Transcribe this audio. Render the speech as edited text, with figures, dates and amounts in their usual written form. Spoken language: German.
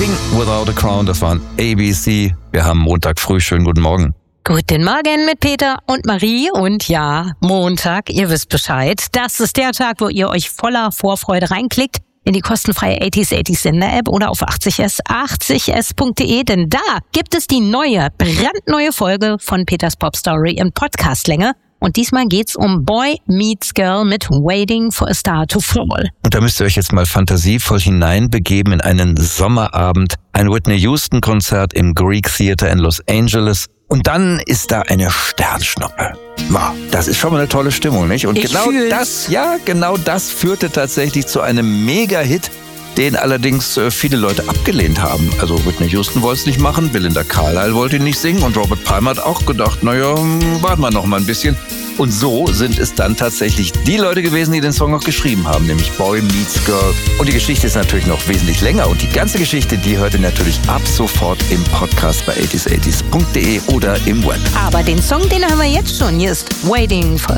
King Without a Crown, das waren ABC. Wir haben Montag früh, schönen guten Morgen. Guten Morgen mit Peter und Marie und ja, Montag, ihr wisst Bescheid. Das ist der Tag, wo ihr euch voller Vorfreude reinklickt in die kostenfreie 80s Sender-App oder auf 80s.de, denn da gibt es die brandneue Folge von Peters Pop Story in Podcastlänge. Und diesmal geht's um Boy Meets Girl mit Waiting for a Star to Fall. Und da müsst ihr euch jetzt mal fantasievoll hineinbegeben in einen Sommerabend, ein Whitney Houston-Konzert im Greek Theater in Los Angeles. Und dann ist da eine Sternschnuppe. Wow, das ist schon mal eine tolle Stimmung, nicht? Und genau das führte tatsächlich zu einem Mega-Hit, den allerdings viele Leute abgelehnt haben. Also Whitney Houston wollte es nicht machen, Belinda Carlisle wollte ihn nicht singen und Robert Palmer hat auch gedacht, warten wir noch mal ein bisschen. Und so sind es dann tatsächlich die Leute gewesen, die den Song auch geschrieben haben, nämlich Boy Meets Girl. Und die Geschichte ist natürlich noch wesentlich länger und die ganze Geschichte, die hört ihr natürlich ab sofort im Podcast bei 80s80s.de oder im Web. Aber den Song, den hören wir jetzt schon. Hier ist Waiting for